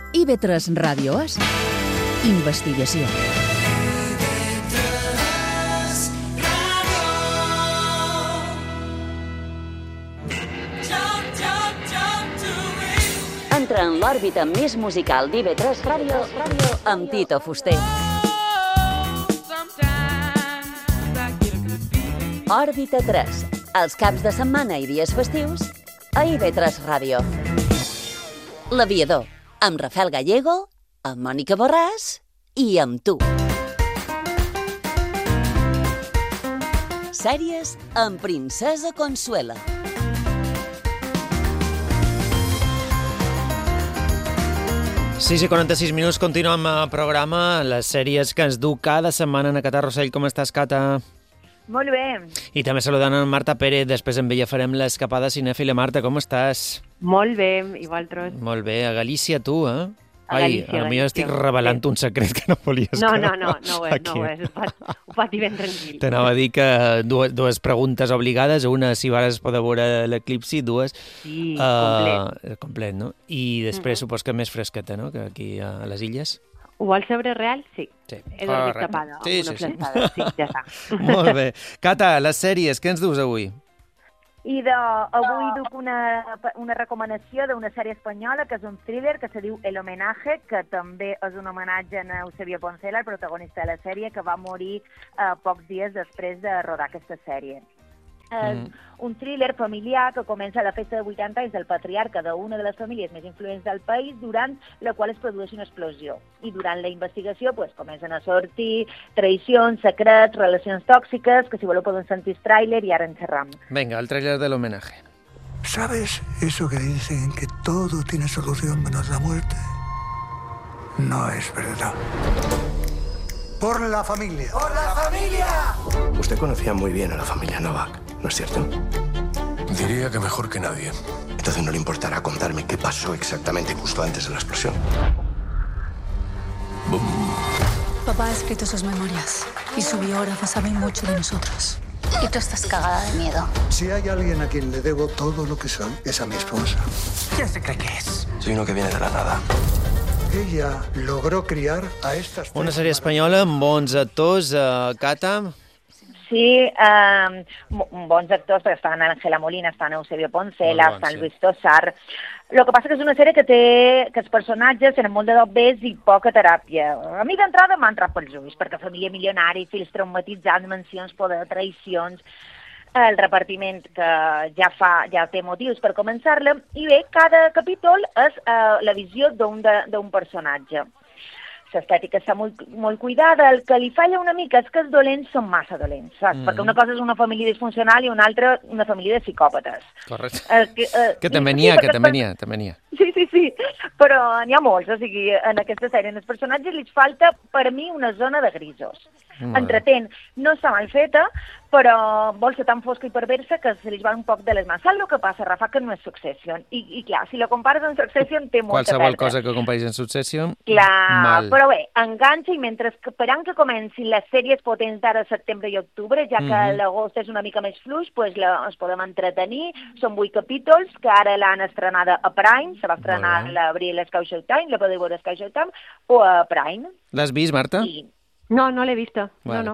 IB3 Ràdio és investigació. Entra en l'òrbita més musical d'IB3 Ràdio amb Tito Fuster. Òrbita 3, els caps de setmana i dies festius a IB3 Ràdio. L'Aviador, amb Rafael Gallego, amb Mònica Borràs i amb tu. Sèries amb Princesa Consuela. Sis i 46 minuts, continuem el programa, les sèries que ens du cada setmana a Cata Rossell. Com estàs, Cata? Molt bé. I també saludant a Marta Pérez, després amb ella farem l'escapada cinèfila. Marta, com estàs? Molt bé, i vosaltres? Molt bé, a Galícia tu, eh? A Galícia, potser estic revelant un secret que no volies. No ho és, ho faig ben tranquil. T'anava a dir que dues preguntes obligades, una si vares poder veure l'eclipsi, dues... Sí, complet, no? I després supos que més fresqueta, no?, que aquí a les illes. Ho vols saber real? Sí. He dormit tapada. Sí, ja està. Molt bé. Cata, les sèries, què ens dus avui? Avui duc una recomanació d'una sèrie espanyola que és un thriller que se diu El homenaje, que també és un homenatge a Eusebio Poncela, el protagonista de la sèrie, que va morir pocs dies després de rodar aquesta sèrie. Un thriller familiar que comença a la festa de 80 anys del patriarca d'una de les famílies més influents del país, durant la qual es produeix una explosió. I durant la investigació comencen a sortir traïcions, secrets, relacions tòxiques, que si voleu podem sentir el tràiler i ara en xerram. Venga, el tràiler del homenaje. ¿Sabes eso que dicen que todo tiene solución menos la muerte? No es verdad. ¡Por la familia! ¡Por la familia! Usted conocía muy bien a la familia Novak, ¿no es cierto? Diría que mejor que nadie. Entonces no le importará contarme qué pasó exactamente justo antes de la explosión. ¡Bum! Papá ha escrito sus memorias y su biógrafo sabe mucho de nosotros. Y tú estás cagada de miedo. Si hay alguien a quien le debo todo lo que soy, es a mi esposa. ¿Quién se cree que es? Soy uno que viene de la nada. Ella logró criar a estas... Una sèrie espanyola amb bons actors, Cata. Sí, bons actors, perquè estan Ángela Molina, estan Eusebio Poncela, estan Luis Tosar. El que passa que és una sèrie que els personatges tenen molt de dobbers i poca teràpia. A mi d'entrada m'ha entrat pels ulls, perquè família milionària, fills traumatitzats, mansions, poder, traïcions, el repartiment que ja té motius per començar-la, i bé, cada capítol és la visió d'un personatge. L'estètica està molt cuidada, el que li falla una mica és que els dolents són massa dolents, saps? Perquè una cosa és una família disfuncional i una altra una família de psicòpates. Correcte. Que també n'hi ha. Sí, però n'hi ha molts, o sigui, en aquesta sèrie, en els personatges li falta, per mi, una zona de grisos. Entretén, no està mal feta, però vol ser tan fosca i perversa que se li va un poc de les mans. Saps el que passa, Rafa? Que no és Succession. I clar, si la compares amb Succession té molta qualsevol cosa que comparis amb Succession, clar, mal. Però bé, enganxa, i mentre esperant que comencin les sèries potents d'ara setembre i octubre, ja que l'agost és una mica més fluix, ens podem entretenir. Són 8 capítols, que ara l'han estrenada a Prime, se va estrenar a l'abril a Sky Showtime, la podeu veure a Sky Showtime o a Prime. L'has vist, Marta? No l'he vista, no.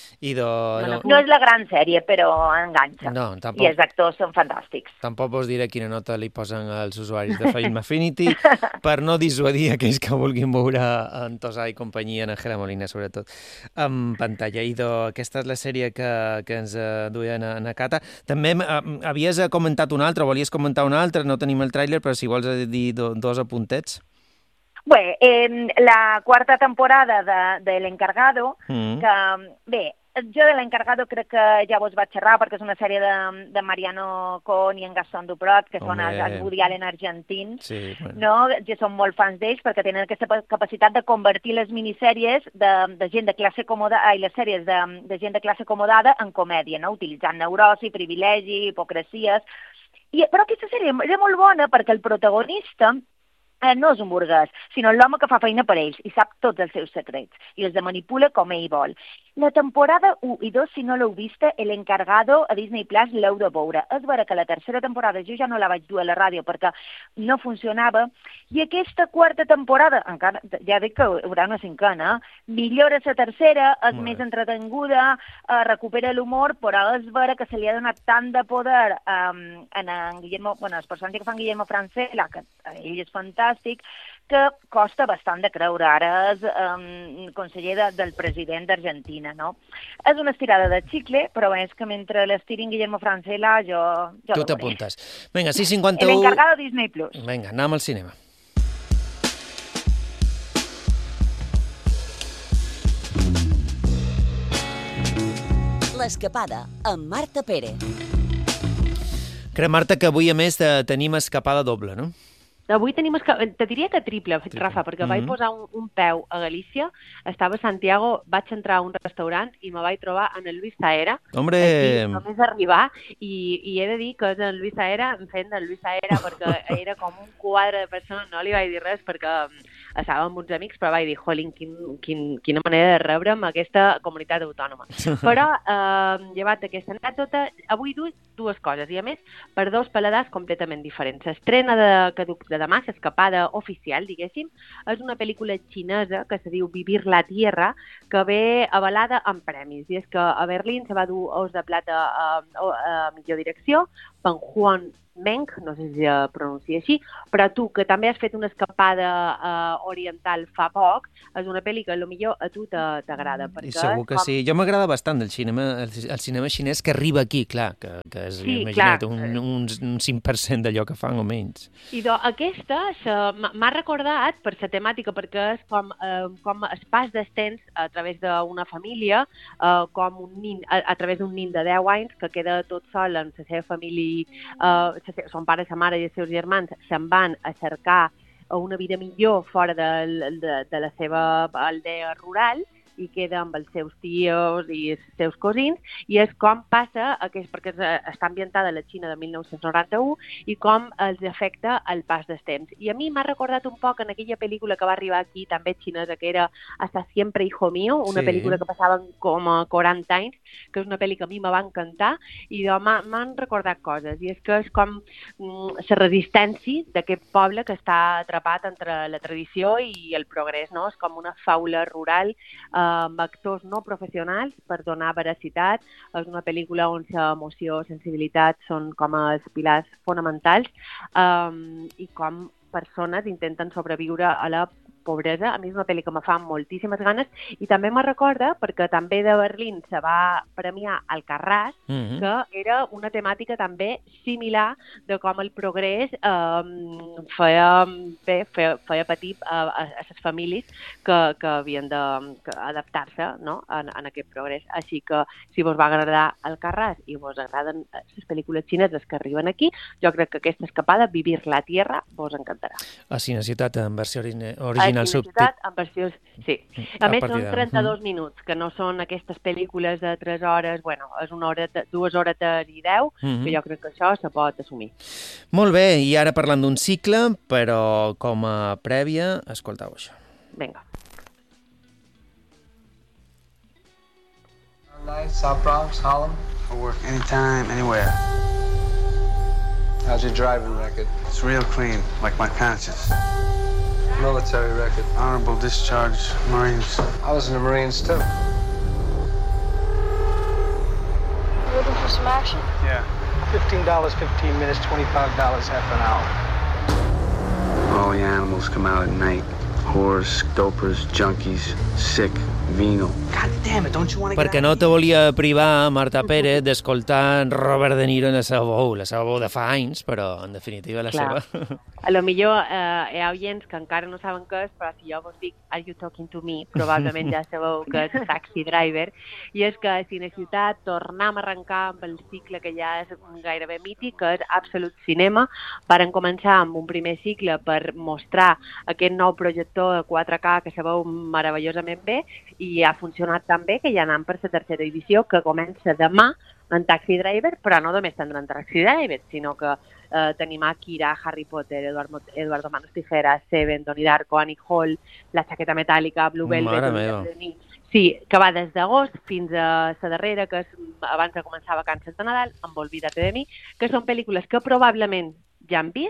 No és la gran sèrie, però enganxa. No, tampoc. I els actors són fantàstics. Tampoc vos diré quina nota li posen als usuaris de Film Affinity per no dissuadir aquells que vulguin veure en Tosar i companyia, en Ángela Molina, sobretot, en pantalla. I aquesta és la sèrie que ens duien a Cata. També havies comentat una altra, volies comentar una altra, no tenim el tràiler, però si vols dir dos apuntets. Bé, la quarta temporada de L'Encargado, que, bé, jo de L'Encargado crec que ja vos vaig xerrar, perquè és una sèrie de Mariano Cohn i en Gastón Duprot, que són els Woody Allen argentins, no? Jo som molt fans d'ells perquè tenen aquesta capacitat de convertir les minissèries de gent de classe acomodada, i les sèries de gent de classe acomodada en comèdia, no? Utilitzant neurosi, privilegi, hipocresies. Però aquesta sèrie era molt bona perquè el protagonista no és un burguès, sinó l'home que fa feina per ells i sap tots els seus secrets i els manipula com ell vol. La temporada 1 i 2, si no l'heu vista, L'Encargado a Disney Plus l'heu de veure. És vera que la tercera temporada jo ja no la vaig dur a la ràdio perquè no funcionava I aquesta quarta temporada, encara ja dic que hi haurà una cinquena, millora la tercera, és més entretenguda, recupera l'humor, però és vera que se li ha donat tant de poder en Guillermo, bueno, els personatges que fan Guillermo Francella, que ell és fantàstic, que costa bastant de creure. Ara és conseller del president d'Argentina, no? És una estirada de xicle, però és que mentre l'estirin Guillermo Francella, jo tu t'apuntes. Vinga, 6:51... El encargado Disney+. Vinga, anem al cinema. L'escapada, amb Marta Pérez. Crec, Marta, que avui, a més, tenim escapada doble, no? Avui tenim, te diria que triple, Rafa, perquè vaig posar un peu a Galícia, estava a Santiago, vaig entrar a un restaurant i me vaig trobar en el Luis Saera. Hombre! Aquí, només arribar, i he de dir que és el Luis Saera, em fent del Luis Saera, perquè era com un quadre de persones, no li vaig dir res perquè estava amb uns amics, però vaig dir, jolín, quina manera de rebre'm aquesta comunitat autònoma. Però, llevat d'aquesta anècdota, avui duc dues coses, i a més, per dos paladars completament diferents. L'estrena de demà, l'escapada oficial, diguéssim, és una pel·lícula xinesa que se diu Vivir la Tierra, que ve avalada amb premis. I és que a Berlín se va dur Os de Plata a millor direcció, Pan Juan Meng, no sé si es pronuncia així, però tu, que també has fet una escapada oriental fa poc, és una pel·li que potser a tu t'agrada. I segur que sí. Jo m'agrada bastant el cinema xinès que arriba aquí, clar, que és, sí, imagina't, un 5% d'allò que fan o menys. I aquesta m'ha recordat per la temàtica, perquè és com el pas dels temps a través d'una família, com un nin, a través d'un nin de 10 anys que queda tot sol amb la seva família, son pare, sa mare i els seus germans se'n van a cercar una vida millor fora de la seva aldea rural i queda amb els seus tios i els seus cosins, i és com passa, perquè està ambientada a la Xina de 1991, i com els afecta el pas dels temps. I a mi m'ha recordat un poc en aquella pel·lícula que va arribar aquí, també xinesa, que era Hasta siempre, hijo mío, una pel·lícula que passava com a 40 anys, que és una pel·li que a mi me va encantar, i m'han recordat coses, i és que és com la resistència d'aquest poble que està atrapat entre la tradició i el progrés, no? És com una faula rural, amb actors no professionals per donar veracitat. És una pel·lícula on l'emoció, sensibilitat són com els pilars fonamentals, i com persones intenten sobreviure a la pobresa. A mi és una pel·li que me fa moltíssimes ganes, i també me recorda, perquè també de Berlín se va premiar Alcarràs, que era una temàtica també similar de com el progrés feia patir a les famílies que havien d'adaptar-se, no?, en aquest progrés. Així que, si vos va agradar Alcarràs i vos agraden les pel·lícules xineses que arriben aquí, jo crec que aquesta escapada, Vivir la Tierra, vos encantarà. A Cineciutat, en versió original subtítulos. En versió, sí. A més, són 32 minuts, que no són aquestes pel·lícules de 3 hores, bueno, és 2 hores i 10, que jo crec que això se pot assumir. Molt bé, i ara parlant d'un cicle, però com a prèvia, escoltau això. Vinga. South Bronx, Harlem? For work, anytime, anywhere. How's your driving record? It's real clean, like my conscience. Military record? Honorable discharge, Marines. I was in the Marines too. You looking for some action? Yeah. $15, 15 minutes, $25 half an hour. All the animals come out at night. Whores, dopers, junkies, sick, vino. God damn it, don't you want to get Perquè no te volia privar, Marta Pérez, d'escoltar Robert De Niro en la seva veu de fa anys, però en definitiva la seva. A lo millor hi ha oients que encara no saben què és, però si jo vos dic Are You Talking to Me, probablement ja sabeu que és Taxi Driver, i és que a Cineciutat tornem a arrencar amb el cicle que ja és gairebé mític, que és Absolut Cinema. Varen començar amb un primer cicle per mostrar aquest nou projector de 4K que sabeu meravellosament bé, i ha funcionat tan bé que ja anem per la tercera edició, que comença demà en Taxi Driver, però no només tindran Taxi Driver, sinó que tenim Akira, Harry Potter, Eduardo Manos Tijeras, Seven, Donnie Darko, Annie Hall, La Chaqueta Metàl·lica, Blue Velvet... Sí, que va des d'agost fins a la darrera, que és abans de començar vacances de Nadal, amb Olvídate de mi, que són pel·lícules que probablement ja han vist,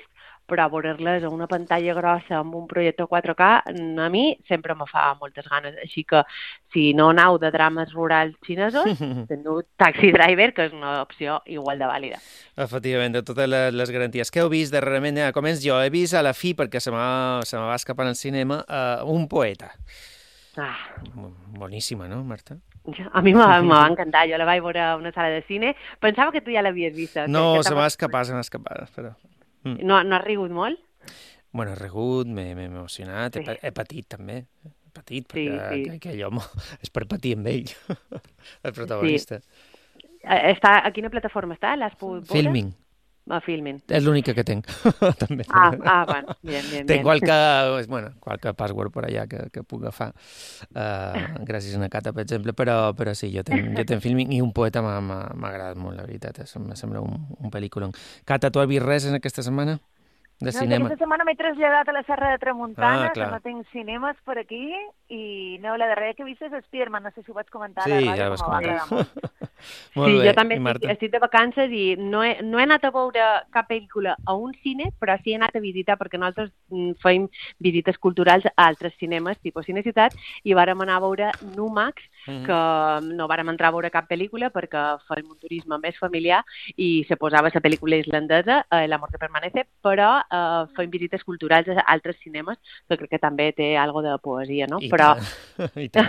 però veure-les a una pantalla grossa amb un projector 4K a mi sempre me fa moltes ganes. Així que si no aneu de drames rurals xinesos, teniu Taxi Driver, que és una opció igual de vàlida. Efectivament, de totes les garanties. Què heu vist darrerament? Començo jo. He vist a la fi, perquè se me va escapar al cinema, Un poeta. Boníssima, no, Marta? A mi me va encantar, jo la vaig veure a una sala de cine. Pensava que tu ja l'havies vista. No, se m'ha escapat, però... No has rigut molt? Bueno, he rigut, m'he emocionat, he patit també. He patit, perquè aquell home és per patir amb ell, el protagonista. A quina plataforma està? L'has pogut veure? Filming. Filming. És l'única que tenc, també. Bueno, bien. Tenc qualque password per allà que puc agafar, gràcies a una Cata, per exemple, però sí, jo tenc Filming i Un poeta m'ha agradat molt, la veritat, em sembla un pel·lículon. Cata, tu has vist res en aquesta setmana? De cinema? Aquesta setmana m'he traslladat a la Serra de Tramuntana, que no tinc cinemes per aquí, i no, la darrera que he vist és Spiderman, no sé si ho vaig comentar a la ràdio. Sí, ja ho vas comentar. Sí, jo també estic de vacances i no he anat a veure cap pel·lícula a un cine, però sí he anat a visitar, perquè nosaltres fem visites culturals a altres cinemes, tipus Cineciutat, i vàrem anar a veure Numax, que no vàrem entrar a veure cap pel·lícula perquè fem un turisme més familiar i se posava la pel·lícula islandesa, L'amor que permanece, però fem visites culturals a altres cinemes, que crec que també té algo de poesia, no?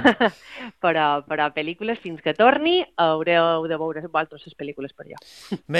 Però pel·lícules, fins que torni, haureu de veure vosaltres les pel·lícules per allà.